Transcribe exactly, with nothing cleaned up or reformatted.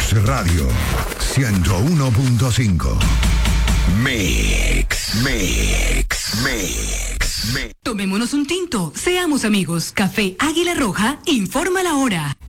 Mix Radio ciento uno punto cinco. Mix, Mix, Mix, Mix. Tomémonos un tinto, seamos amigos. Café Águila Roja informa la hora.